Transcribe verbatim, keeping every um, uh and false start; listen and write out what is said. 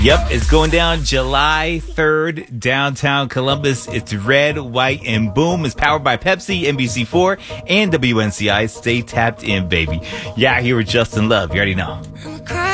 Yep, it's going down July third, downtown Columbus. It's red, white, and boom. It's powered by Pepsi, N B C four, and W N C I. Stay tapped in, baby. Yeah, here with Justin Love. You already know.